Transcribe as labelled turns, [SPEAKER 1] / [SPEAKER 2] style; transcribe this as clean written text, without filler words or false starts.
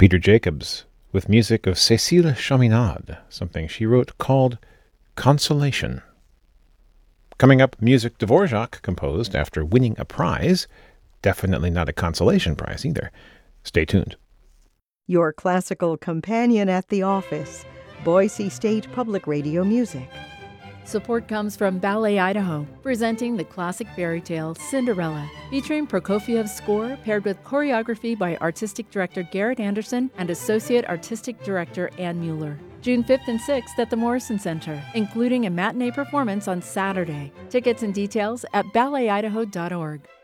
[SPEAKER 1] Peter Jacobs, with music of Cécile Chaminade, something she wrote called Consolation. Coming up, music Dvorak composed after winning a prize. Definitely not a consolation prize either. Stay tuned.
[SPEAKER 2] Your classical companion at the office, Boise State Public Radio Music.
[SPEAKER 3] Support comes from Ballet Idaho, presenting the classic fairy tale Cinderella, featuring Prokofiev's score paired with choreography by Artistic Director Garrett Anderson and Associate Artistic Director Ann Mueller. June 5th and 6th at the Morrison Center, including a matinee performance on Saturday. Tickets and details at balletidaho.org.